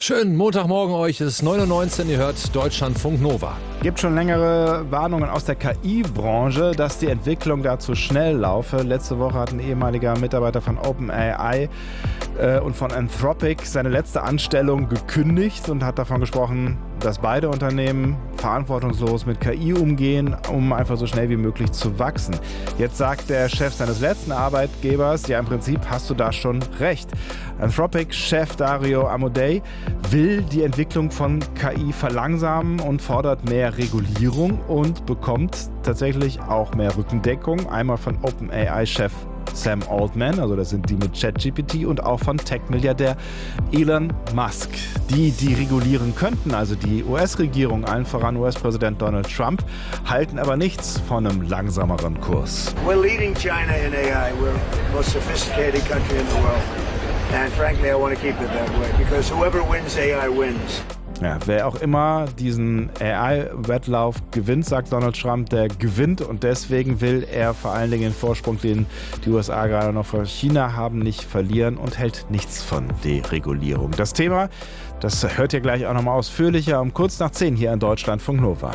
Schönen Montagmorgen euch, es ist 9:19 Uhr, ihr hört Deutschlandfunk Nova. Gibt schon längere Warnungen aus der KI-Branche, dass die Entwicklung da zu schnell laufe. Letzte Woche hat ein ehemaliger Mitarbeiter von OpenAI und von Anthropic seine letzte Anstellung gekündigt und hat davon gesprochen, dass beide Unternehmen verantwortungslos mit KI umgehen, um einfach so schnell wie möglich zu wachsen. Jetzt sagt der Chef seines letzten Arbeitgebers, ja, im Prinzip hast du da schon recht. Anthropic-Chef Dario Amodei will die Entwicklung von KI verlangsamen und fordert mehr Regulierung und bekommt tatsächlich auch mehr Rückendeckung. Einmal von OpenAI-Chef Sam Altman, also das sind die mit ChatGPT, und auch von Tech-Milliardär Elon Musk, die regulieren könnten. Also die US-Regierung, allen voran US-Präsident Donald Trump, halten aber nichts von einem langsameren Kurs. We're leading China in AI. We're the most sophisticated country in the world. And frankly, I want to keep it that way, because whoever wins AI wins. Ja, wer auch immer diesen AI-Wettlauf gewinnt, sagt Donald Trump, der gewinnt, und deswegen will er vor allen Dingen den Vorsprung, den die USA gerade noch vor China haben, nicht verlieren und hält nichts von Deregulierung. Das Thema, das hört ihr gleich auch nochmal ausführlicher um kurz nach 10 hier in Deutschlandfunk Nova.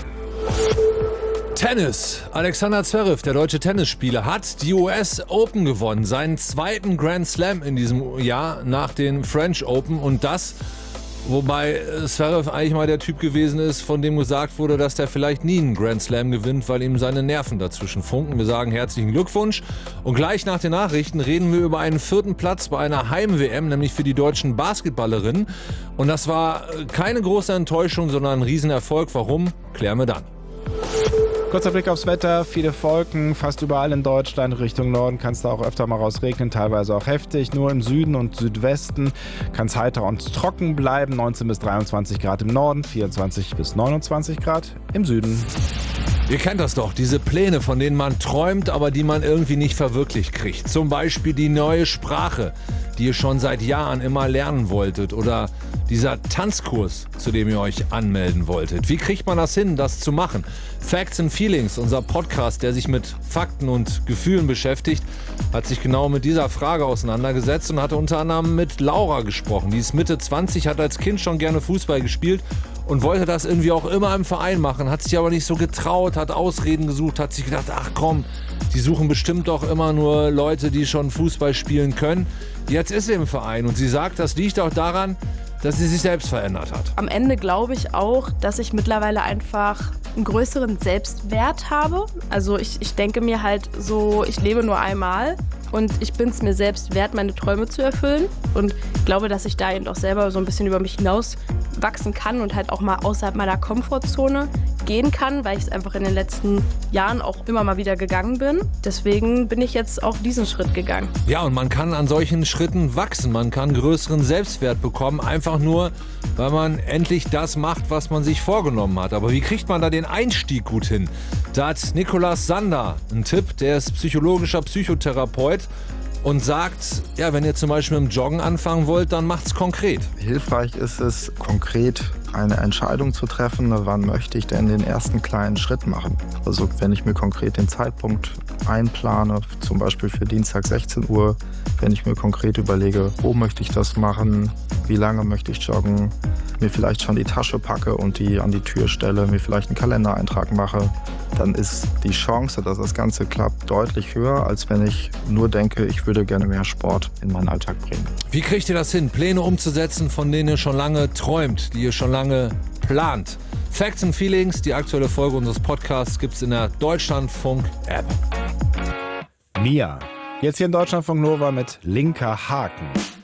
Tennis. Alexander Zverev, der deutsche Tennisspieler, hat die US Open gewonnen. Seinen zweiten Grand Slam in diesem Jahr nach den French Open, und das, wobei Zverev eigentlich mal der Typ gewesen ist, von dem gesagt wurde, dass der vielleicht nie einen Grand Slam gewinnt, weil ihm seine Nerven dazwischen funken. Wir sagen herzlichen Glückwunsch. Und gleich nach den Nachrichten reden wir über einen 4. Platz bei einer Heim-WM, nämlich für die deutschen Basketballerinnen. Und das war keine große Enttäuschung, sondern ein Riesenerfolg. Warum? Klären wir dann. Kurzer Blick aufs Wetter, viele Wolken, fast überall in Deutschland. Richtung Norden kann es da auch öfter mal rausregnen, teilweise auch heftig. Nur im Süden und Südwesten kann es heiter und trocken bleiben. 19 bis 23 Grad im Norden, 24 bis 29 Grad im Süden. Ihr kennt das doch, diese Pläne, von denen man träumt, aber die man irgendwie nicht verwirklicht kriegt. Zum Beispiel die neue Sprache, die ihr schon seit Jahren immer lernen wolltet, oder dieser Tanzkurs, zu dem ihr euch anmelden wolltet. Wie kriegt man das hin, das zu machen? Facts and Feelings, unser Podcast, der sich mit Fakten und Gefühlen beschäftigt, hat sich genau mit dieser Frage auseinandergesetzt und hatte unter anderem mit Laura gesprochen. Die ist Mitte 20, hat als Kind schon gerne Fußball gespielt und wollte das irgendwie auch immer im Verein machen, hat sich aber nicht so getraut, hat Ausreden gesucht, hat sich gedacht, ach komm, die suchen bestimmt doch immer nur Leute, die schon Fußball spielen können. Jetzt ist sie im Verein und sie sagt, das liegt auch daran, dass sie sich selbst verändert hat. Am Ende glaube ich auch, dass ich mittlerweile einfach einen größeren Selbstwert habe. Also ich denke mir halt so, ich lebe nur einmal und ich bin es mir selbst wert, meine Träume zu erfüllen. Und glaube, dass ich da eben auch selber so ein bisschen über mich hinaus wachsen kann und halt auch mal außerhalb meiner Komfortzone gehen kann, weil ich es einfach in den letzten Jahren auch immer mal wieder gegangen bin. Deswegen bin ich jetzt auch diesen Schritt gegangen. Ja, und man kann an solchen Schritten wachsen. Man kann größeren Selbstwert bekommen, einfach nur, weil man endlich das macht, was man sich vorgenommen hat. Aber wie kriegt man da den Einstieg gut hin? Da hat Nikolaus Sander einen Tipp, der ist psychologischer Psychotherapeut und sagt, ja, wenn ihr zum Beispiel mit dem Joggen anfangen wollt, dann macht's konkret. Hilfreich ist es, konkret eine Entscheidung zu treffen, wann möchte ich denn den ersten kleinen Schritt machen. Also wenn ich mir konkret den Zeitpunkt einplane, zum Beispiel für Dienstag 16 Uhr, wenn ich mir konkret überlege, wo möchte ich das machen, wie lange möchte ich joggen, mir vielleicht schon die Tasche packe und die an die Tür stelle, mir vielleicht einen Kalendereintrag mache, dann ist die Chance, dass das Ganze klappt, deutlich höher, als wenn ich nur denke, ich würde gerne mehr Sport in meinen Alltag bringen. Wie kriegt ihr das hin, Pläne umzusetzen, von denen ihr schon lange träumt, die ihr schon lange plant? Facts and Feelings, die aktuelle Folge unseres Podcasts, gibt's in der Deutschlandfunk-App. Mia, jetzt hier in Deutschlandfunk Nova mit Linker Haken.